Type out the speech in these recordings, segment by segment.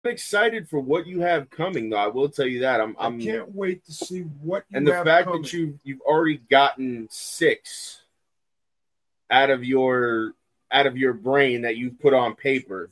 excited for what you have coming, though. I will tell you that. I I'm can't wait to see what and you the have fact that coming. you've already gotten six out of your brain that you've put on paper,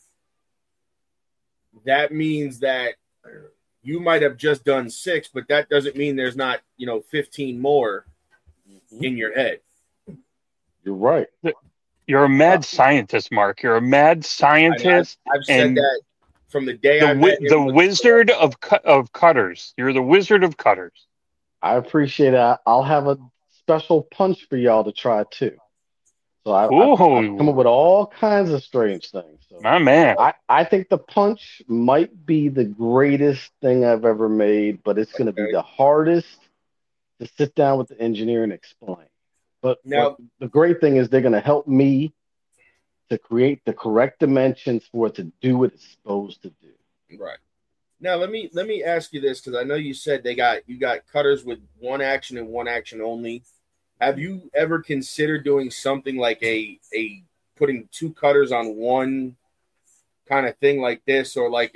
that means that you might have just done six, but that doesn't mean there's not 15 more Mhm. in your head. You're right. You're a Uh, mad scientist, Mark. You're a mad I've, scientist, I've said and that from the day I met the him. wizard of cutters. You're the wizard of cutters. I appreciate it. I'll have a special punch for y'all to try too. So I've come up Ooh, with all kinds of strange things. So my man. I think the punch might be the greatest thing I've ever made, but it's going to be Okay. the hardest to sit down with the engineer and explain. But what Now, the great thing is they're going to help me to create the correct dimensions for it to do what it's supposed to do. right. Now let me ask you this, because I know you said you got cutters with one action and one action only. Have you ever considered doing something like a putting two cutters on one kind of thing like this, or like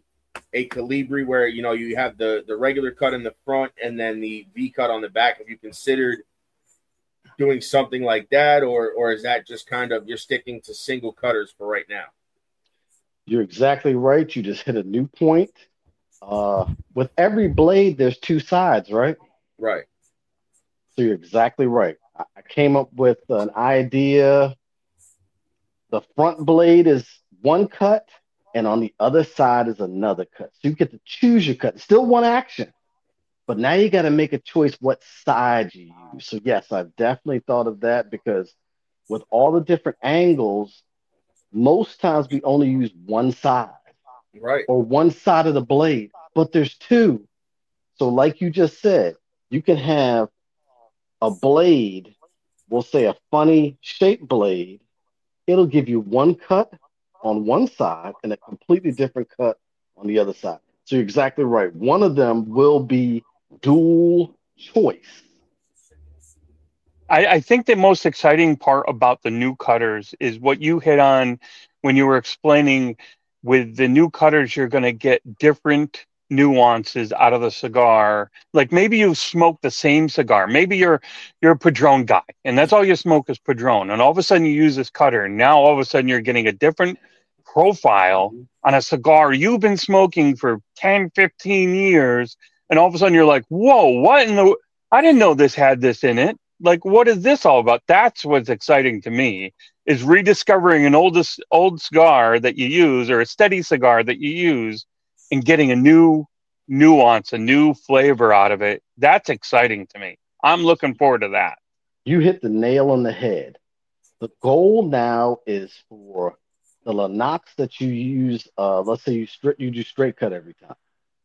a Calibri where you have the regular cut in the front and then the V cut on the back? Have you considered doing something like that, or is that just kind of you're sticking to single cutters for right now? You're exactly right. You just hit a new point. With every blade, there's two sides, right? Right. So you're exactly right. I came up with an idea. The front blade is one cut, and on the other side is another cut. So you get to choose your cut. Still one action, but now you got to make a choice what side you use. So yes, I've definitely thought of that because with all the different angles, most times we only use one side Right. or one side of the blade, but there's two. So like you just said, you can have a blade, we'll say a funny shaped blade. It'll give you one cut on one side and a completely different cut on the other side. So you're exactly right. One of them will be dual choice. I think the most exciting part about the new cutters is what you hit on when you were explaining. With the new cutters, you're going to get different nuances out of the cigar. Like maybe you smoke the same cigar. Maybe you're a Padron guy, and that's all you smoke is Padron. And all of a sudden you use this cutter, and now all of a sudden you're getting a different profile Mhm. on a cigar you've been smoking for 10, 15 years, and all of a sudden you're like, whoa, what in the I didn't know this had this in it. Like, what is this all about? That's what's exciting to me, is rediscovering an old cigar that you use, or a steady cigar that you use, and getting a new nuance, a new flavor out of it. That's exciting to me. I'm looking forward to that. You hit the nail on the head. The goal now is for the Lennox that you use. Let's say you do straight cut every time.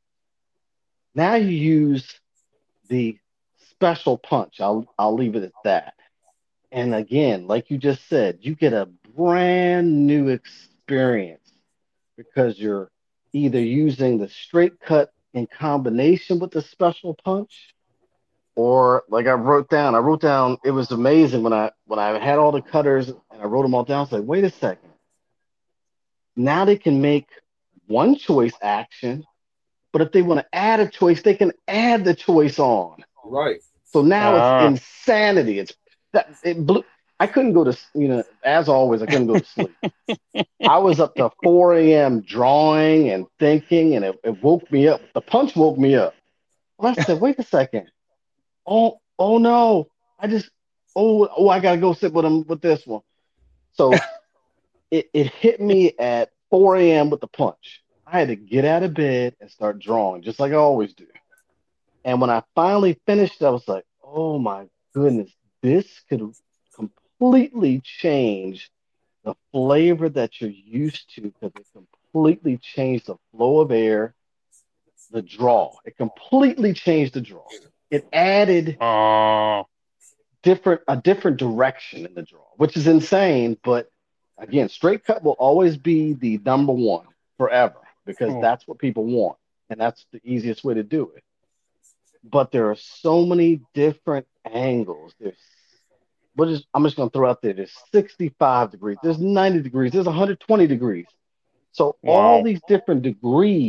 Now you use the special punch. I'll leave it at that. And again, like you just said, you get a brand new experience because you're either using the straight cut in combination with the special punch, or like I wrote down. It was amazing when I had all the cutters and I wrote them all down. I was like, wait a second. Now they can make one choice action, but if they want to add a choice, they can add the choice on. Right. So now it's Ah, insanity. It's that it blew. I couldn't go to, as always, I couldn't go to sleep. I was up to 4 a.m. drawing and thinking, and it woke me up. The punch woke me up. Well, I said, wait a second. Oh no. I just, I gotta go sit with him with this one. So it hit me at 4 a.m. with the punch. I had to get out of bed and start drawing, just like I always do. And when I finally finished, I was like, oh my goodness, this could completely change the flavor that you're used to because it completely changed the flow of air, the draw. It completely changed the draw. It added oh, a different direction in the draw, which is insane. But again, straight cut will always be the number one forever because oh. that's what people want. And that's the easiest way to do it. But there are so many different angles. I'm just gonna throw out there. There's 65 degrees. There's 90 degrees. There's 120 degrees. So Wow. all these different degrees